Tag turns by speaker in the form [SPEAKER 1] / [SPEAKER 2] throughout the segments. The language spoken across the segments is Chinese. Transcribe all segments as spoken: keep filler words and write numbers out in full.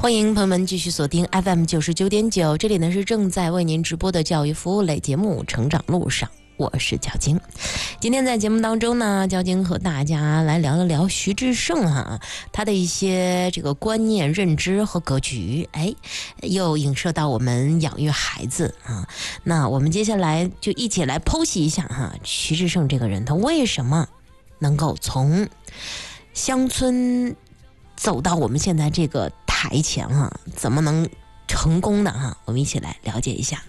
[SPEAKER 1] 欢迎朋友们继续锁定 F M 九十九点九，这里呢是正在为您直播的教育服务类节目《成长路上》，我是小晶。今天在节目当中呢，小晶和大家来聊一聊徐志胜哈、啊，他的一些这个观念、认知和格局，哎，又影射到我们养育孩子啊。那我们接下来就一起来剖析一下哈、啊，徐志胜这个人他为什么能够从乡村走到我们现在这个台前哈、啊，怎么能成功的哈、啊？我们一起来了解一下。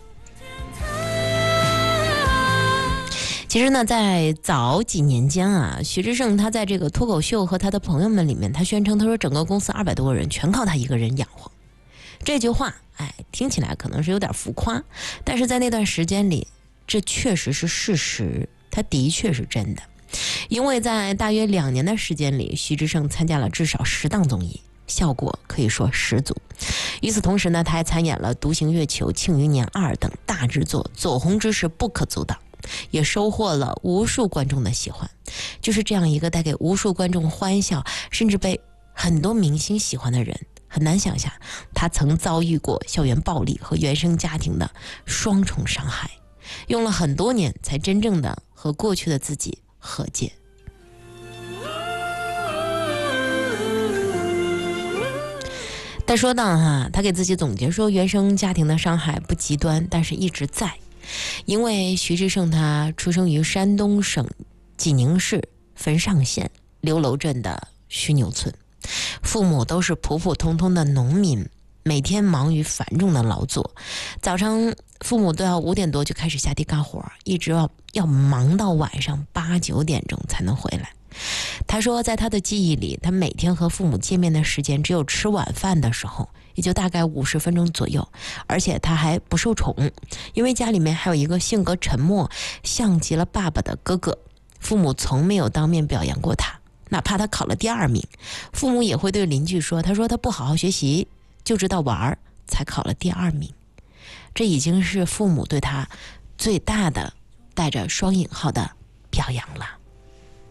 [SPEAKER 1] 其实呢，在早几年间啊，徐志胜他在这个脱口秀和他的朋友们里面，他宣称他说整个公司二百多个人全靠他一个人养活。这句话，哎，听起来可能是有点浮夸，但是在那段时间里，这确实是事实，他的确是真的。因为在大约两年的时间里，徐志胜参加了至少十档综艺，效果可以说十足。与此同时呢，他还参演了《独行月球》《庆余年二》等大制作，走红之势不可阻挡，也收获了无数观众的喜欢。就是这样一个带给无数观众欢笑，甚至被很多明星喜欢的人，很难想象他曾遭遇过校园暴力和原生家庭的双重伤害，用了很多年才真正的和过去的自己和解。他说到哈，他给自己总结说，原生家庭的伤害不极端，但是一直在。因为徐志胜他出生于山东省济宁市汾上县刘楼镇的徐牛村，父母都是普普通通的农民，每天忙于繁重的劳作，早上父母都要五点多就开始下地干活，一直要要忙到晚上八九点钟才能回来。他说在他的记忆里，他每天和父母见面的时间只有吃晚饭的时候，也就大概五十分钟左右，而且他还不受宠，因为家里面还有一个性格沉默像极了爸爸的哥哥，父母从没有当面表扬过他，哪怕他考了第二名，父母也会对邻居说，他说他不好好学习，就知道玩，才考了第二名。这已经是父母对他最大的带着双引号的表扬了。